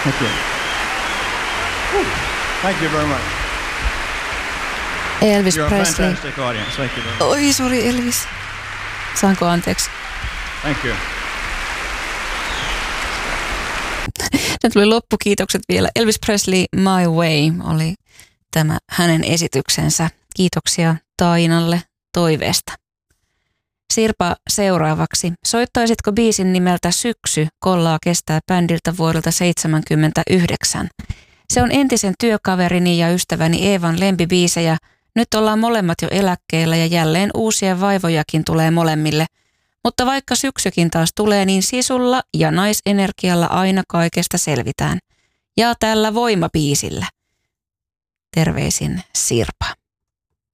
Thank you. Thank you very much. Elvis You're Presley. a fantastic audience. Thank you very much. Oi, sori Elvis. Saanko anteeksi? Thank you. Ne tuli loppukiitokset vielä. Elvis Presley, My Way oli tämä hänen esityksensä. Kiitoksia Tainalle toiveesta. Sirpa seuraavaksi. Soittaisitko biisin nimeltä Syksy? Kollaa kestää bändiltä vuodelta 1979. Se on entisen työkaverini ja ystäväni Eevan lempibiisejä. Nyt ollaan molemmat jo eläkkeellä ja jälleen uusia vaivojakin tulee molemmille. Mutta vaikka syksykin taas tulee, niin sisulla ja naisenergialla aina kaikesta selvitään. Ja tällä voimabiisillä. Terveisin Sirpa.